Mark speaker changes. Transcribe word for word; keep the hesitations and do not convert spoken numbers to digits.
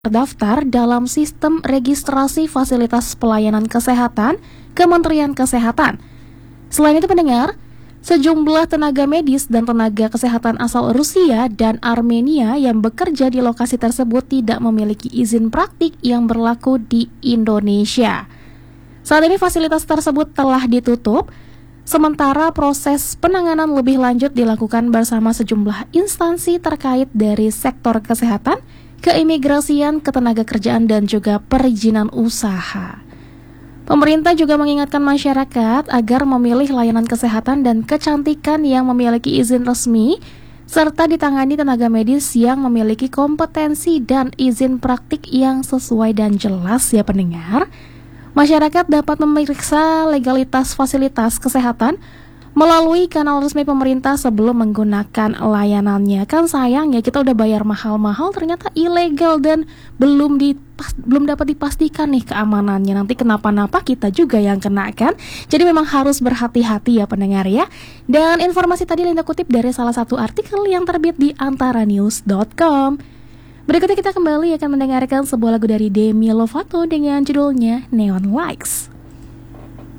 Speaker 1: terdaftar dalam sistem registrasi fasilitas pelayanan kesehatan Kementerian Kesehatan. Selain itu pendengar, sejumlah tenaga medis dan tenaga kesehatan asal Rusia dan Armenia yang bekerja di lokasi tersebut tidak memiliki izin praktik yang berlaku di Indonesia. Saat ini fasilitas tersebut telah ditutup, sementara proses penanganan lebih lanjut dilakukan bersama sejumlah instansi terkait dari sektor kesehatan, keimigrasian, ketenagakerjaan, dan juga perizinan usaha. Pemerintah juga mengingatkan masyarakat agar memilih layanan kesehatan dan kecantikan yang memiliki izin resmi, serta ditangani tenaga medis yang memiliki kompetensi dan izin praktik yang sesuai dan jelas ya pendengar. Masyarakat dapat memeriksa legalitas fasilitas kesehatan melalui kanal resmi pemerintah sebelum menggunakan layanannya. Kan sayang ya, kita udah bayar mahal-mahal ternyata ilegal dan belum dipas, belum dapat dipastikan nih keamanannya. Nanti kenapa-napa kita juga yang kena kan. Jadi memang harus berhati-hati ya pendengar ya. Dan informasi tadi Linda kutip dari salah satu artikel yang terbit di antaranews dot com. Berikutnya kita kembali akan mendengarkan sebuah lagu dari Demi Lovato dengan judulnya Neon Lights.